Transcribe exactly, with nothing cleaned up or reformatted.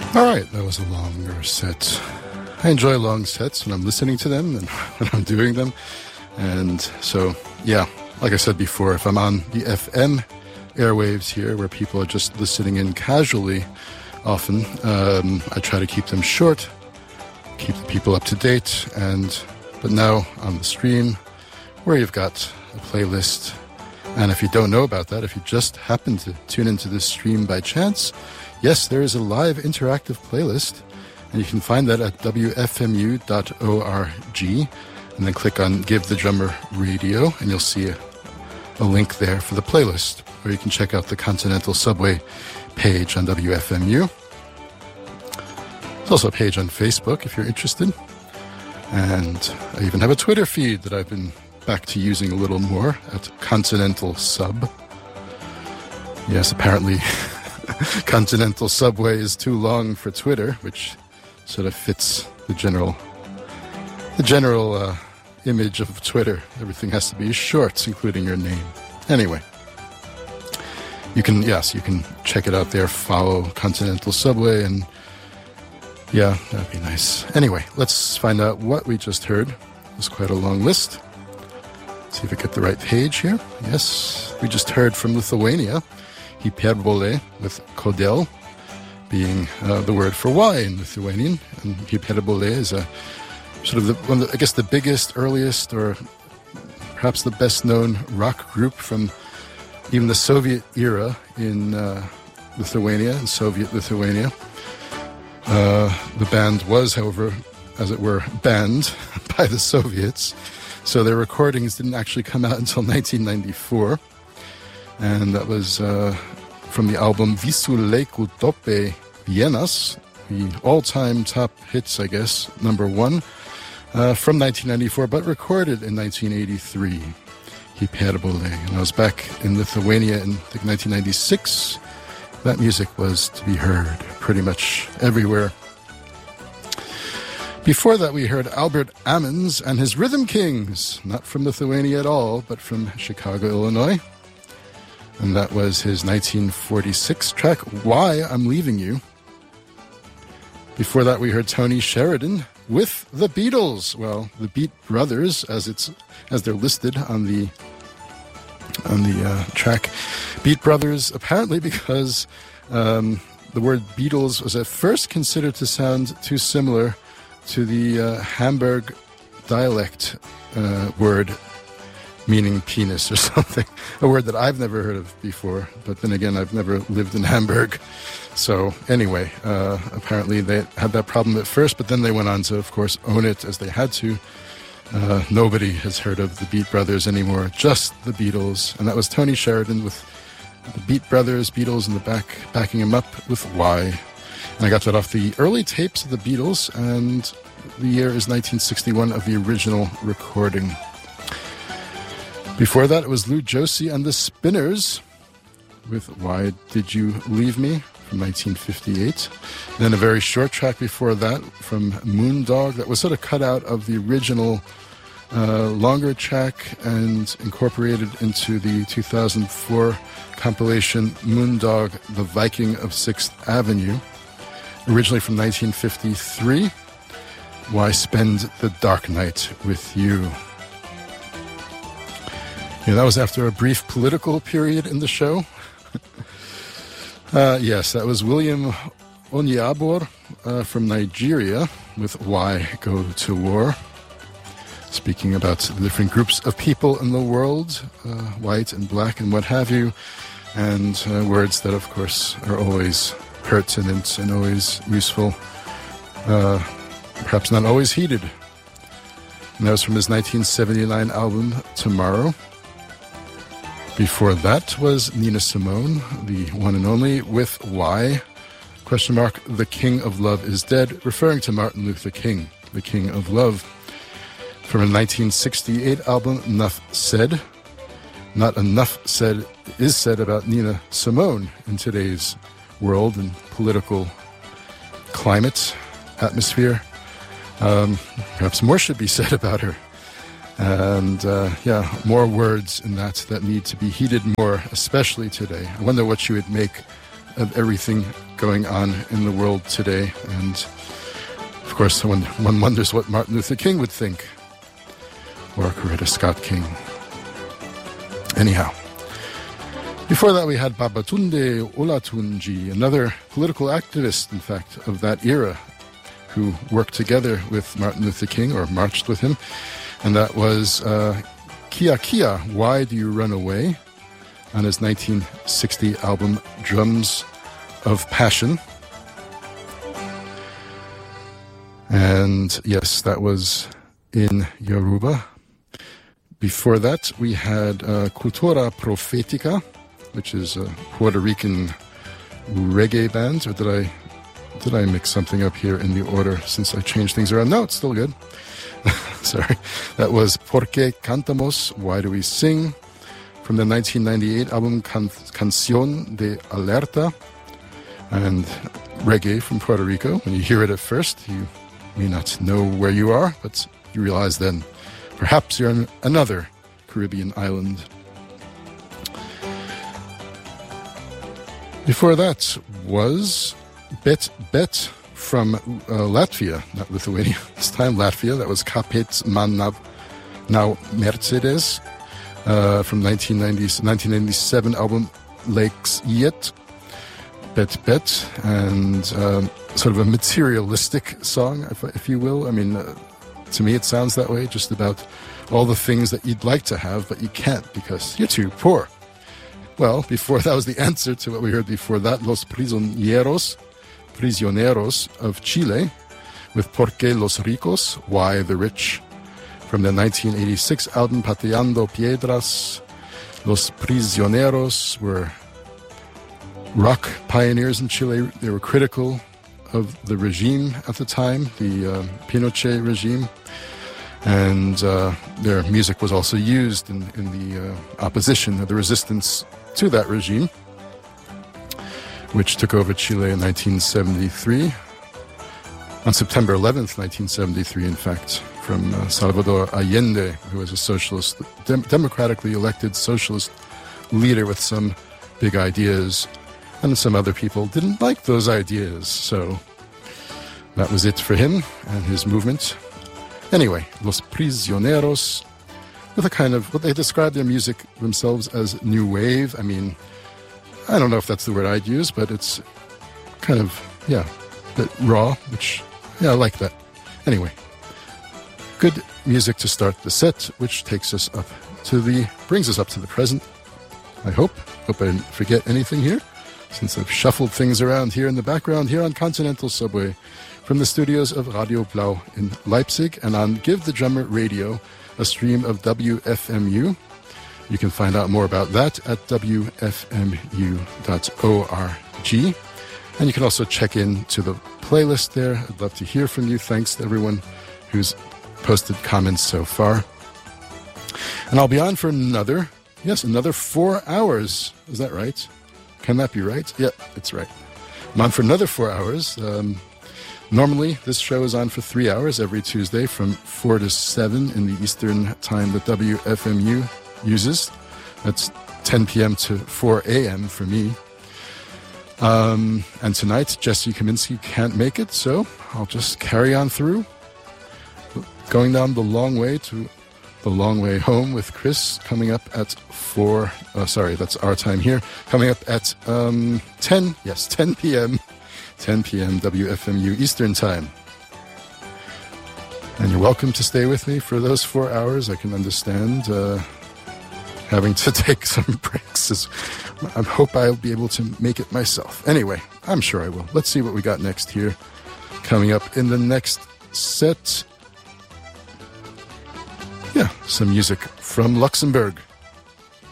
All right, that was a longer set. I enjoy long sets when I'm listening to them and when I'm doing them. And so, yeah, like I said before, if I'm on the F M airwaves here where people are just listening in casually, often, um, I try to keep them short, keep the people up to date. And but now on the stream, where you've got a playlist, and if you don't know about that, if you just happen to tune into this stream by chance, yes, there is a live interactive playlist, and you can find that at w f m u dot org, and then click on Give the Drummer Radio, and you'll see a, a link there for the playlist, or you can check out the Continental Subway page on W F M U. There's also a page on Facebook if you're interested, and I even have a Twitter feed that I've been back to using a little more at Continental Sub. Yes, apparently Continental Subway is too long for Twitter, which sort of fits the general the general uh, image of Twitter. Everything has to be short, including your name. Anyway, you can, yes, you can check it out there, follow Continental Subway, and yeah, that'd be nice. Anyway, let's find out what we just heard. It's quite a long list. Let's see if I get the right page here. Yes, we just heard from Lithuania, hyperbole, with kodėl being uh, the word for why in Lithuanian. And hyperbole is a sort of, the, one of the, I guess, the biggest, earliest, or perhaps the best-known rock group from even the Soviet era in uh, Lithuania, in Soviet Lithuania. Uh, the band was, however, as it were, banned by the Soviets. So their recordings didn't actually come out until nineteen ninety-four. And that was uh, from the album Visu Laikų Topai Vienas, the all-time top hits, I guess, number one, uh, from nineteen ninety-four, but recorded in nineteen eighty-three. Hyperbole. And I was back in Lithuania in, I think, nineteen ninety-six. That music was to be heard pretty much everywhere. Before that, we heard Albert Ammons and his Rhythm Kings, not from Lithuania at all, but from Chicago, Illinois. And that was his nineteen forty-six track, Why I'm Leaving You. Before that, we heard Tony Sheridan with the Beatles. Well, the Beat Brothers, as it's as they're listed on the on the uh, track. Beat Brothers, apparently because um, the word Beatles was at first considered to sound too similar to the uh, Hamburg dialect uh, word meaning penis or something, a word that I've never heard of before. But then again, I've never lived in Hamburg. So anyway, uh, apparently they had that problem at first, but then they went on to, of course, own it as they had to. Uh, nobody has heard of the Beat Brothers anymore, just the Beatles. And that was Tony Sheridan with the Beat Brothers, Beatles in the back, backing him up with Why. And I got that off the early tapes of the Beatles, and the year is nineteen sixty-one of the original recording. Before that, it was Lou Josie and the Spinners with Why Did You Leave Me from nineteen fifty-eight. And then a very short track before that from Moondog that was sort of cut out of the original uh, longer track and incorporated into the two thousand four compilation Moondog, The Viking of sixth Avenue. Originally from nineteen fifty-three, Why Spend the Dark Night With You. Yeah, that was after a brief political period in the show. uh, yes, that was William Onyeabor uh, from Nigeria with Why Go to War. Speaking about the different groups of people in the world, uh, white and black and what have you, and uh, words that, of course, are always pertinent and always useful, uh, perhaps not always heeded. And that was from his nineteen seventy-nine album, Tomorrow. Before that was Nina Simone, the one and only, with Why? Question mark, The King of Love is Dead, referring to Martin Luther King, the King of Love. From a nineteen sixty-eight album, Enough Said. Not enough said is said about Nina Simone in today's world and political climate, atmosphere. Um, perhaps more should be said about her. And, uh, yeah, more words in that that need to be heeded more, especially today. I wonder what she would make of everything going on in the world today. And of course, one, one wonders what Martin Luther King would think, or Coretta Scott King. Anyhow, before that we had Babatunde Olatunji, another political activist, in fact, of that era, who worked together with Martin Luther King, or marched with him, and that was uh, Kia Kia, Why Do You Run Away, on his nineteen sixty album Drums of Passion. And yes, that was in Yoruba. Before that, we had uh, Cultura Profetica, which is a Puerto Rican reggae band. Or did I did I mix something up here in the order since I changed things around? No, it's still good. Sorry. That was Por qué Cantamos, Why Do We Sing, from the nineteen ninety-eight album Can- Canción de Alerta, and reggae from Puerto Rico. When you hear it at first, you may not know where you are, but you realize then perhaps you're on another Caribbean island. Before that was Bet Bet from uh, Latvia, not Lithuania, this time Latvia. That was Kāpēc man nav now Mercedes, uh, from nineteen ninety-seven album Laiks Iet. Bet Bet, and um, sort of a materialistic song, if, if you will. I mean, uh, to me it sounds that way, just about all the things that you'd like to have, but you can't because you're too poor. Well, before that was the answer to what we heard before that, Los Prisioneros, Prisioneros of Chile, with Por qué los ricos, Why the Rich, from the nineteen eighty-six album Pateando Piedras. Los Prisioneros were rock pioneers in Chile. They were critical of the regime at the time, the uh, Pinochet regime, and uh, their music was also used in, in the uh, opposition, of the resistance to that regime, which took over Chile in nineteen seventy-three, on September eleventh, nineteen seventy-three, in fact, from uh, Salvador Allende, who was a socialist, dem- democratically elected socialist leader with some big ideas. And some other people didn't like those ideas, so that was it for him and his movement. Anyway, Los Prisioneros, with a kind of, what they describe their music themselves as new wave. I mean, I don't know if that's the word I'd use, but it's kind of, yeah, a bit raw, which, yeah, I like that. Anyway, good music to start the set, which takes us up to the, brings us up to the present, I hope. Hope I didn't forget anything here, since I've shuffled things around here in the background here on Continental Subway from the studios of Radio Blau in Leipzig and on Give the Drummer Radio, a stream of W F M U. You can find out more about that at w f m u dot org. And you can also check in to the playlist there. I'd love to hear from you. Thanks to everyone who's posted comments so far. And I'll be on for another, yes, another four hours. Is that right? Can that be right? Yeah, it's right. I'm on for another four hours. Um, normally, this show is on for three hours every Tuesday from four to seven in the Eastern time that W F M U uses. That's ten p.m. to four a.m. for me. Um, and tonight, Jesse Kaminsky can't make it, so I'll just carry on through, going down the long way to the long way home with Chris, coming up at four, uh, sorry, that's our time here, coming up at um, ten, yes, ten p.m., ten p.m. W F M U Eastern Time. And you're welcome to stay with me for those four hours. I can understand uh, having to take some breaks. I hope I'll be able to make it myself. Anyway, I'm sure I will. Let's see what we got next here. Coming up in the next set, yeah, some music from Luxembourg.